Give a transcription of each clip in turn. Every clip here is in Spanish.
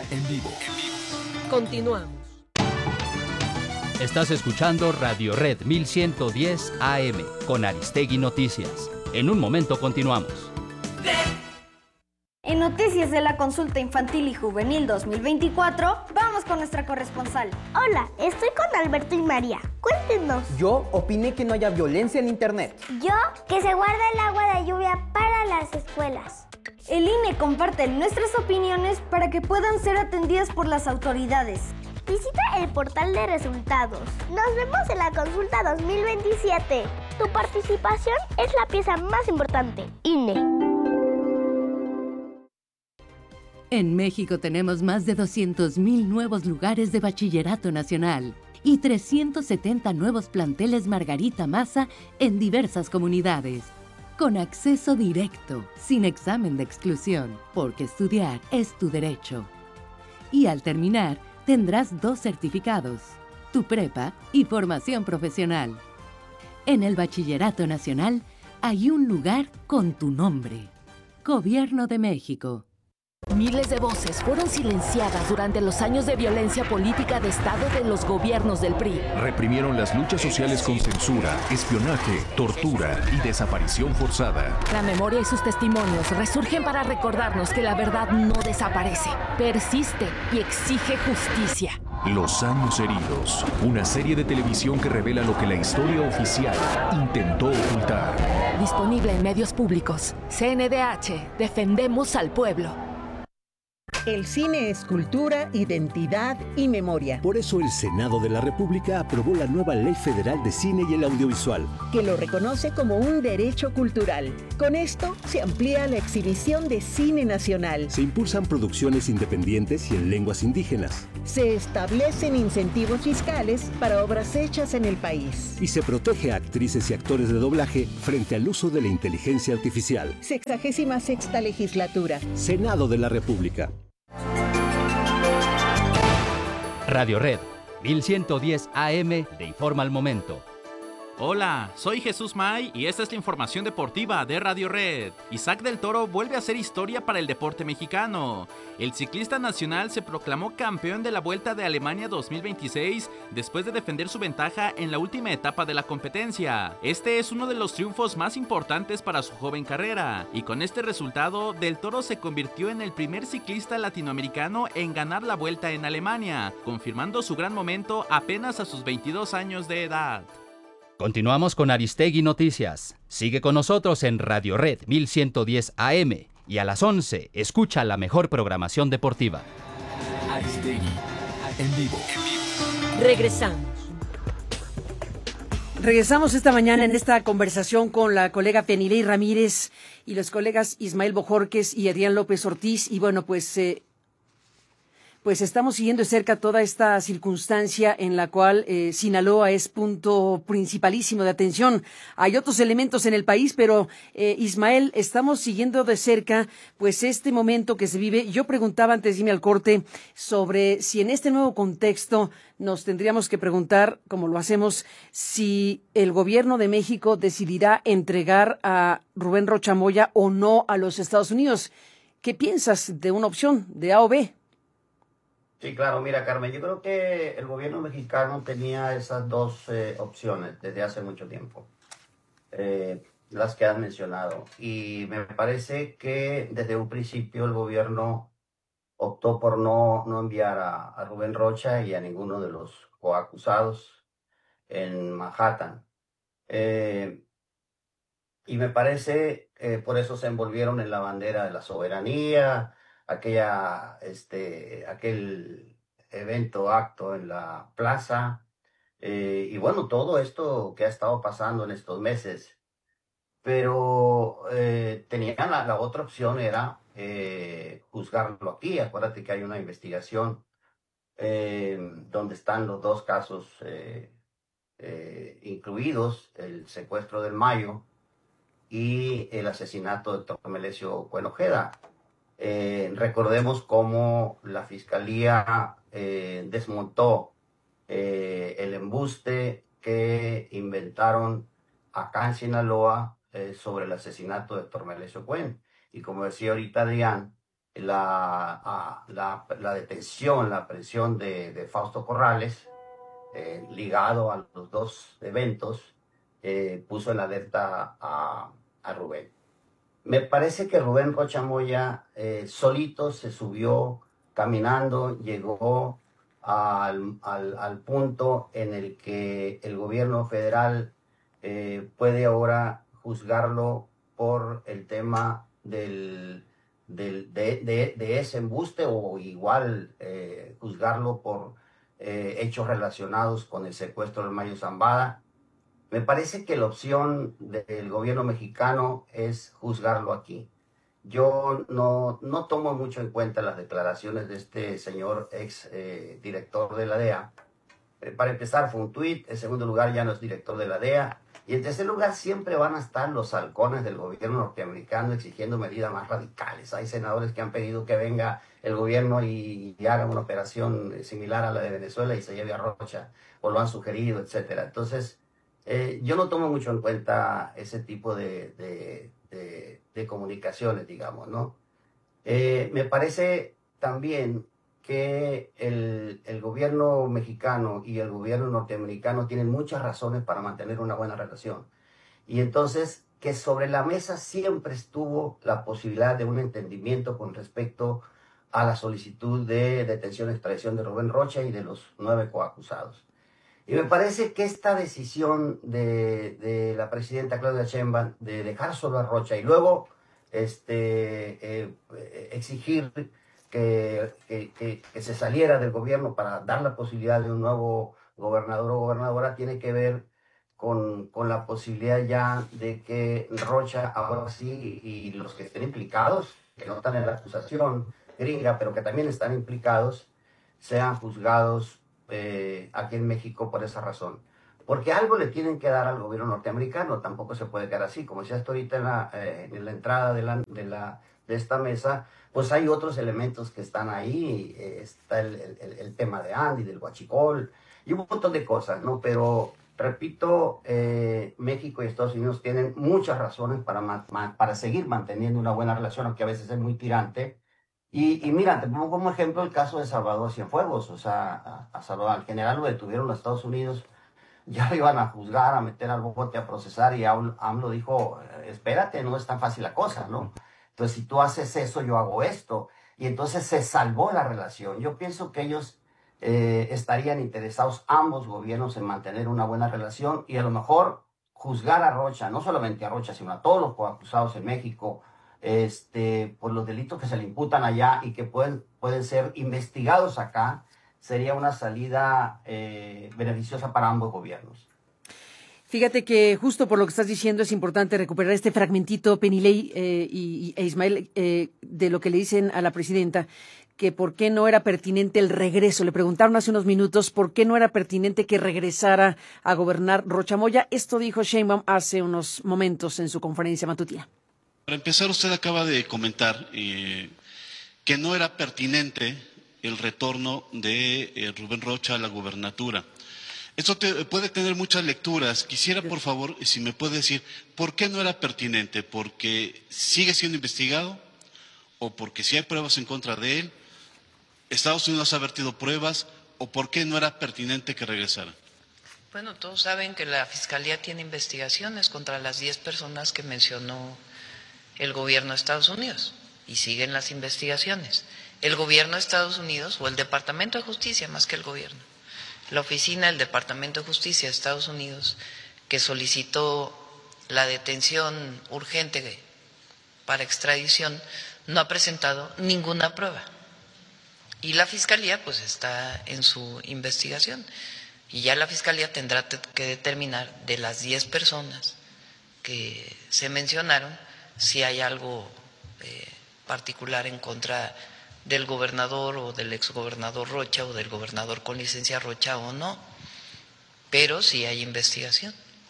en vivo. Continuamos. Estás escuchando Radio Red 1110 AM con Aristegui Noticias. En un momento continuamos. En Noticias de la Consulta Infantil y Juvenil 2024, vamos con nuestra corresponsal. Hola, estoy con Alberto y María. Cuéntenos. Yo opiné que no haya violencia en internet. Yo, que se guarda el agua de lluvia para las escuelas. El INE comparte nuestras opiniones para que puedan ser atendidas por las autoridades. Visita el portal de resultados. Nos vemos en la consulta 2027. Tu participación es la pieza más importante. INE. En México tenemos más de 200,000 nuevos lugares de bachillerato nacional y 370 nuevos planteles Margarita Maza en diversas comunidades. Con acceso directo, sin examen de exclusión, porque estudiar es tu derecho. Y al terminar, tendrás 2 certificados, tu prepa y formación profesional. En el Bachillerato Nacional hay un lugar con tu nombre. Gobierno de México. Miles de voces fueron silenciadas durante los años de violencia política de Estado de los gobiernos del PRI. Reprimieron las luchas sociales con censura, espionaje, tortura y desaparición forzada. La memoria y sus testimonios resurgen para recordarnos que la verdad no desaparece, persiste y exige justicia. Los años heridos, una serie de televisión que revela lo que la historia oficial intentó ocultar. Disponible en medios públicos. CNDH, defendemos al pueblo. El cine es cultura, identidad y memoria. Por eso el Senado de la República aprobó la nueva Ley Federal de Cine y el Audiovisual, que lo reconoce como un derecho cultural. Con esto se amplía la exhibición de cine nacional. Se impulsan producciones independientes y en lenguas indígenas. Se establecen incentivos fiscales para obras hechas en el país. Y se protege a actrices y actores de doblaje frente al uso de la inteligencia artificial. 66ª legislatura. Senado de la República. Radio Red 1110 AM te informa al momento. Hola, soy Jesús May y esta es la información deportiva de Radio Red. Isaac del Toro vuelve a hacer historia para el deporte mexicano. El ciclista nacional se proclamó campeón de la Vuelta de Alemania 2026 después de defender su ventaja en la última etapa de la competencia. Este es uno de los triunfos más importantes para su joven carrera, y con este resultado, Del Toro se convirtió en el primer ciclista latinoamericano en ganar la Vuelta en Alemania, confirmando su gran momento apenas a sus 22 años de edad. Continuamos con Aristegui Noticias. Sigue con nosotros en Radio Red 1110 AM y a las 11 escucha la mejor programación deportiva. Aristegui, en vivo. Regresamos. Regresamos esta mañana en esta conversación con la colega Penilei Ramírez y los colegas Ismael Bojorquez y Adrián López Ortiz. Y bueno, pues estamos siguiendo de cerca toda esta circunstancia en la cual Sinaloa es punto principalísimo de atención. Hay otros elementos en el país, pero Ismael, estamos siguiendo de cerca pues este momento que se vive. Yo preguntaba antes de irme al corte sobre si en este nuevo contexto nos tendríamos que preguntar, como lo hacemos, si el gobierno de México decidirá entregar a Rubén Rocha Moya o no a los Estados Unidos. ¿Qué piensas de una opción de A o B? Sí, claro, mira, Carmen, yo creo que el gobierno mexicano tenía esas dos opciones desde hace mucho tiempo, las que has mencionado. Y me parece que desde un principio el gobierno optó por no enviar a Rubén Rocha y a ninguno de los coacusados en Manhattan. Y me parece por eso se envolvieron en la bandera de la soberanía, aquel acto en la plaza, y bueno, todo esto que ha estado pasando en estos meses. Pero tenían la otra opción era juzgarlo aquí. Acuérdate que hay una investigación donde están los dos casos incluidos, el secuestro del Mayo y el asesinato de Héctor Melesio Ojeda. Recordemos cómo la fiscalía desmontó el embuste que inventaron acá en Sinaloa sobre el asesinato de Héctor Melesio Cuen. Y como decía ahorita Adrián, la detención, la prisión de Fausto Corrales, ligado a los dos eventos, puso en alerta a Rubén. Me parece que Rubén Rocha Moya solito se subió caminando, llegó al punto en el que el gobierno federal puede ahora juzgarlo por el tema de ese embuste, o igual juzgarlo por hechos relacionados con el secuestro del Mayo Zambada. Me parece que la opción del gobierno mexicano es juzgarlo aquí. Yo no tomo mucho en cuenta las declaraciones de este señor ex director de la DEA. Para empezar, fue un tuit. En segundo lugar, ya no es director de la DEA. Y en tercer lugar, siempre van a estar los halcones del gobierno norteamericano exigiendo medidas más radicales. Hay senadores que han pedido que venga el gobierno y haga una operación similar a la de Venezuela y se lleve a Rocha, o lo han sugerido, etcétera. Entonces, yo no tomo mucho en cuenta ese tipo de comunicaciones, digamos, ¿no? Me parece también que el gobierno mexicano y el gobierno norteamericano tienen muchas razones para mantener una buena relación. Y entonces, que sobre la mesa siempre estuvo la posibilidad de un entendimiento con respecto a la solicitud de detención y extradición de Rubén Rocha y de los 9 coacusados. Y me parece que esta decisión de la presidenta Claudia Sheinbaum de dejar solo a Rocha y luego exigir que se saliera del gobierno para dar la posibilidad de un nuevo gobernador o gobernadora tiene que ver con la posibilidad ya de que Rocha ahora sí, y los que estén implicados, que no están en la acusación gringa, pero que también están implicados, sean juzgados aquí en México por esa razón. Porque algo le tienen que dar al gobierno norteamericano, tampoco se puede quedar así. Como decía hasta ahorita en la entrada de esta mesa, pues hay otros elementos que están ahí. Está el tema de Andy, del huachicol, y un montón de cosas, ¿no? Pero, repito, México y Estados Unidos tienen muchas razones para seguir manteniendo una buena relación, aunque a veces es muy tirante. Y mira, te pongo como ejemplo el caso de Salvador Cienfuegos. O sea, a Salvador, al general lo detuvieron los Estados Unidos, ya lo iban a juzgar, a meter al bote, a procesar, y AMLO dijo, espérate, no es tan fácil la cosa, ¿no? Entonces, si tú haces eso, yo hago esto. Y entonces se salvó la relación. Yo pienso que ellos estarían interesados, ambos gobiernos, en mantener una buena relación y a lo mejor juzgar a Rocha, no solamente a Rocha, sino a todos los coacusados en México, por los delitos que se le imputan allá y que pueden ser investigados acá, sería una salida beneficiosa para ambos gobiernos. Fíjate que justo por lo que estás diciendo es importante recuperar este fragmentito, Penilei e Ismael, de lo que le dicen a la presidenta, que por qué no era pertinente el regreso. Le preguntaron hace unos minutos por qué no era pertinente que regresara a gobernar Rocha Moya. Esto dijo Sheinbaum hace unos momentos en su conferencia matutina. Para empezar, usted acaba de comentar que no era pertinente el retorno de Rubén Rocha a la gubernatura. Esto puede tener muchas lecturas. Quisiera, por favor, si me puede decir, ¿por qué no era pertinente? ¿Porque sigue siendo investigado? ¿O porque si hay pruebas en contra de él? ¿Estados Unidos ha vertido pruebas? ¿O por qué no era pertinente que regresara? Bueno, todos saben que la Fiscalía tiene investigaciones contra las 10 personas que mencionó el gobierno de Estados Unidos y siguen las investigaciones. El gobierno de Estados Unidos, o el Departamento de Justicia más que el gobierno, la oficina del Departamento de Justicia de Estados Unidos, que solicitó la detención urgente para extradición, no ha presentado ninguna prueba. Y la Fiscalía pues está en su investigación. Y ya la Fiscalía tendrá que determinar de las 10 personas que se mencionaron si hay algo particular en contra del gobernador o del exgobernador Rocha o del gobernador con licencia Rocha o no, pero sí hay investigación.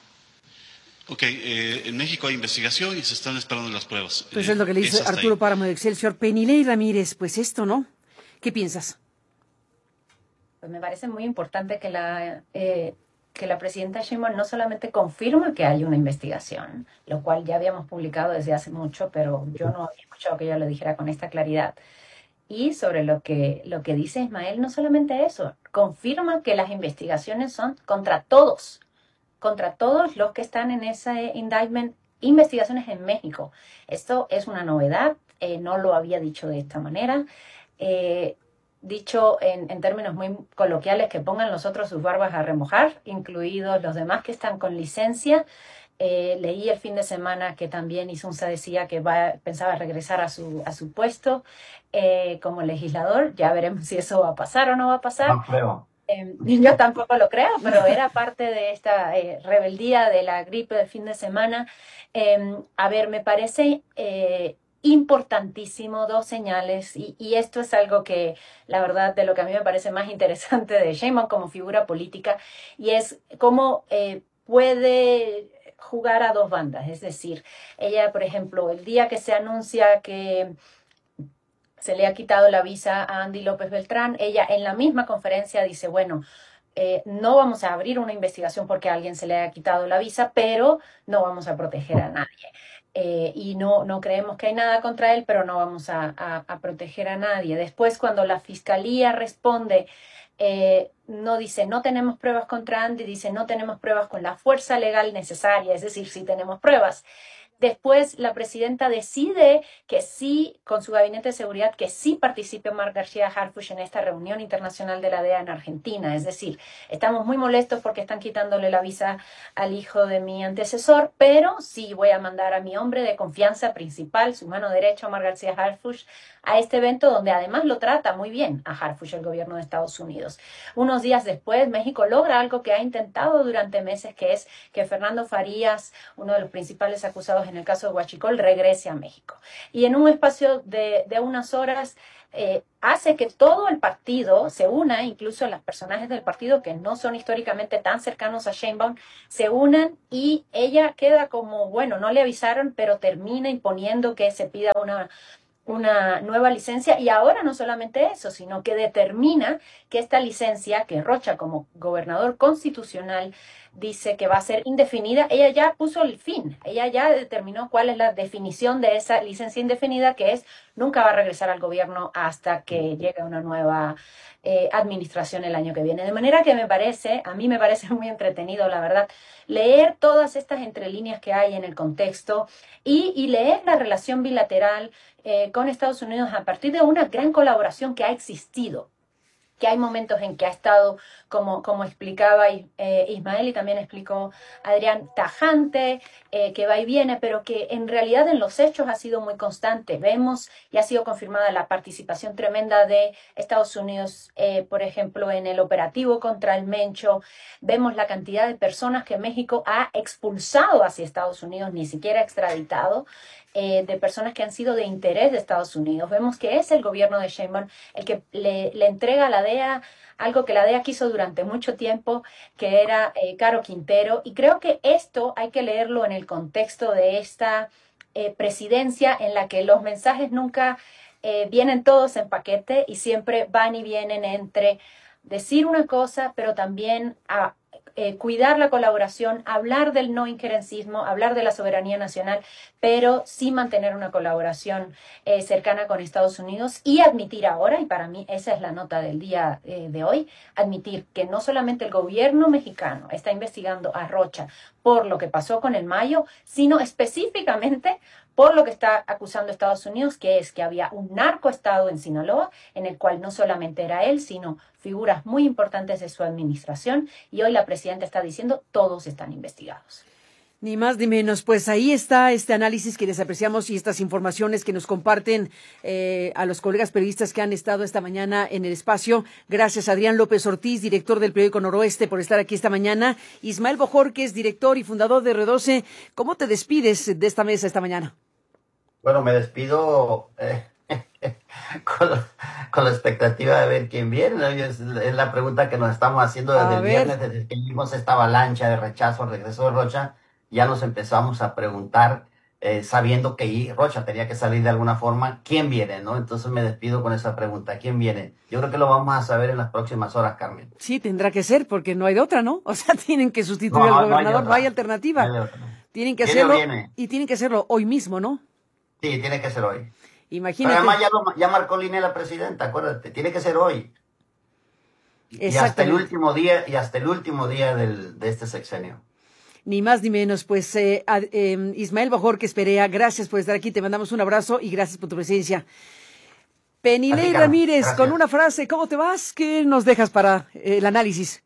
Ok, en México hay investigación y se están esperando las pruebas. Pues es lo que le dice Arturo Páramo de Excelsior. Penilei Ramírez, pues esto, ¿no? ¿Qué piensas? Pues me parece muy importante que que la presidenta Sheinbaum no solamente confirma que hay una investigación, lo cual ya habíamos publicado desde hace mucho, pero yo no había escuchado que ella lo dijera con esta claridad. Y sobre lo que dice Ismael, no solamente eso, confirma que las investigaciones son contra todos los que están en ese indictment, investigaciones en México. Esto es una novedad, no lo había dicho de esta manera. Dicho en términos muy coloquiales, que pongan los otros sus barbas a remojar, incluidos los demás que están con licencia. Leí el fin de semana que también Insunza decía que pensaba regresar a su puesto como legislador. Ya veremos si eso va a pasar o no va a pasar. No creo. Yo tampoco lo creo, pero era parte de esta rebeldía de la gripe del fin de semana. A ver, me parece importantísimo, dos señales, y esto es algo que, la verdad, de lo que a mí me parece más interesante de Sheinbaum como figura política, y es cómo puede jugar a dos bandas. Es decir, ella, por ejemplo, el día que se anuncia que se le ha quitado la visa a Andy López Beltrán, ella en la misma conferencia dice, bueno, no vamos a abrir una investigación porque a alguien se le haya quitado la visa, pero no vamos a proteger a nadie. Y no creemos que hay nada contra él, pero no vamos a proteger a nadie. Después, cuando la fiscalía responde, no dice no tenemos pruebas contra Andy, dice no tenemos pruebas con la fuerza legal necesaria, es decir, sí tenemos pruebas. Después la presidenta decide que sí, con su gabinete de seguridad, que sí participe Omar García Harfuch en esta reunión internacional de la DEA en Argentina. Es decir, estamos muy molestos porque están quitándole la visa al hijo de mi antecesor, pero sí voy a mandar a mi hombre de confianza principal, su mano derecha, Omar García Harfuch, a este evento donde además lo trata muy bien a Harfuch, el gobierno de Estados Unidos. Unos días después, México logra algo que ha intentado durante meses, que es que Fernando Farías, uno de los principales acusados en el caso de Huachicol, regrese a México. Y en un espacio de unas horas hace que todo el partido se una, incluso los personajes del partido que no son históricamente tan cercanos a Sheinbaum, se unan y ella queda como, bueno, no le avisaron, pero termina imponiendo que se pida una nueva licencia, y ahora no solamente eso, sino que determina que esta licencia, que Rocha como gobernador constitucional dice que va a ser indefinida, ella ya puso el fin, ella ya determinó cuál es la definición de esa licencia indefinida, que es nunca va a regresar al gobierno hasta que llegue una nueva administración el año que viene. De manera que a mí me parece muy entretenido, la verdad, leer todas estas entrelíneas que hay en el contexto y leer la relación bilateral con Estados Unidos a partir de una gran colaboración que ha existido, que hay momentos en que ha estado, como explicaba Ismael y también explicó Adrián, tajante, que va y viene, pero que en realidad en los hechos ha sido muy constante. Vemos y ha sido confirmada la participación tremenda de Estados Unidos, por ejemplo, en el operativo contra el Mencho. Vemos la cantidad de personas que México ha expulsado hacia Estados Unidos, ni siquiera extraditado, de personas que han sido de interés de Estados Unidos. Vemos que es el gobierno de Sheinbaum el que le entrega a la DEA algo que la DEA quiso durante mucho tiempo, que era Caro Quintero, y creo que esto hay que leerlo en el contexto de esta presidencia en la que los mensajes nunca vienen todos en paquete y siempre van y vienen entre decir una cosa, pero también cuidar la colaboración, hablar del no injerencismo, hablar de la soberanía nacional, pero sí mantener una colaboración cercana con Estados Unidos y admitir ahora, y para mí esa es la nota del día de hoy, admitir que no solamente el gobierno mexicano está investigando a Rocha por lo que pasó con el Mayo, sino específicamente por lo que está acusando Estados Unidos, que es que había un narcoestado en Sinaloa, en el cual no solamente era él, sino figuras muy importantes de su administración, y hoy la presidenta está diciendo todos están investigados. Ni más ni menos, pues ahí está este análisis que les apreciamos y estas informaciones que nos comparten a los colegas periodistas que han estado esta mañana en el espacio. Gracias Adrián López Ortiz, director del periódico Noroeste, por estar aquí esta mañana. Ismael Bojorquez, director y fundador de R12. ¿Cómo te despides de esta mesa esta mañana? Bueno, me despido con la expectativa de ver quién viene, ¿no? Es la pregunta que nos estamos haciendo desde el viernes, desde que vimos esta avalancha de rechazo al regreso de Rocha. Ya nos empezamos a preguntar sabiendo que Rocha tenía que salir de alguna forma. ¿Quién viene, no? Entonces me despido con esa pregunta. ¿Quién viene? Yo creo que lo vamos a saber en las próximas horas, Carmen. Sí, tendrá que ser, porque no hay de otra, ¿no? O sea, tienen que sustituir al gobernador, no hay alternativa. No. Tienen que hacerlo, y tienen que hacerlo hoy mismo, ¿no? Sí, tiene que ser hoy. Imagínate. Pero además ya marcó línea la presidenta, acuérdate, tiene que ser hoy. Y hasta el último día, de este sexenio. Ni más ni menos, pues Ismael Bojórquez Perea, gracias por estar aquí, te mandamos un abrazo y gracias por tu presencia. Penilei Ramírez, gracias. Con una frase, ¿cómo te vas? ¿Qué nos dejas para el análisis?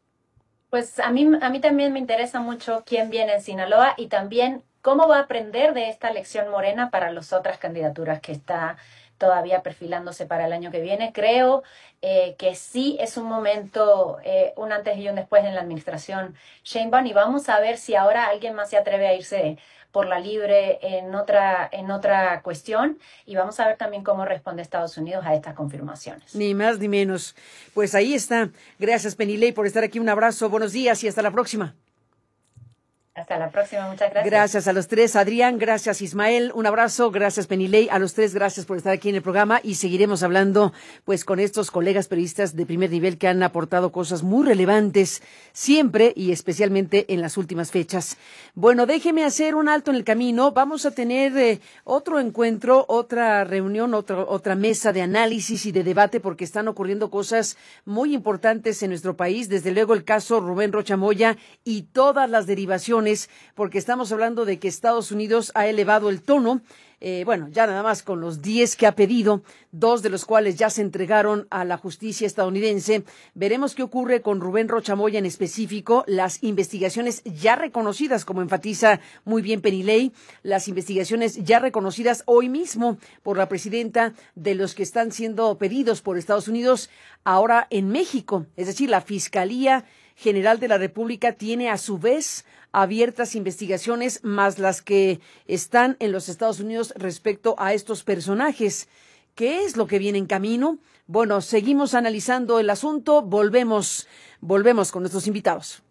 Pues a mí también me interesa mucho quién viene en Sinaloa y también cómo va a aprender de esta elección Morena para las otras candidaturas que está todavía perfilándose para el año que viene. Creo que sí es un momento, un antes y un después en la administración Sheinbaum, y vamos a ver si ahora alguien más se atreve a irse por la libre en otra cuestión, y vamos a ver también cómo responde Estados Unidos a estas confirmaciones. Ni más ni menos. Pues ahí está. Gracias, Penilei, por estar aquí. Un abrazo, buenos días y hasta la próxima. Hasta la próxima, muchas gracias. Gracias a los tres, Adrián, gracias Ismael, un abrazo, gracias Penilei, a los tres gracias por estar aquí en el programa y seguiremos hablando pues con estos colegas periodistas de primer nivel que han aportado cosas muy relevantes siempre y especialmente en las últimas fechas. Bueno, déjeme hacer un alto en el camino, vamos a tener otro encuentro, otra reunión, otra mesa de análisis y de debate porque están ocurriendo cosas muy importantes en nuestro país, desde luego el caso Rubén Rocha Moya y todas las derivaciones, porque estamos hablando de que Estados Unidos ha elevado el tono, ya nada más con los 10 que ha pedido, 2 de los cuales ya se entregaron a la justicia estadounidense. Veremos qué ocurre con Rubén Rocha Moya en específico, las investigaciones ya reconocidas, como enfatiza muy bien Penilei, las investigaciones ya reconocidas hoy mismo por la presidenta de los que están siendo pedidos por Estados Unidos ahora en México, es decir, la Fiscalía General de la República tiene a su vez abiertas investigaciones más las que están en los Estados Unidos respecto a estos personajes. ¿Qué es lo que viene en camino? Bueno, seguimos analizando el asunto, volvemos con nuestros invitados.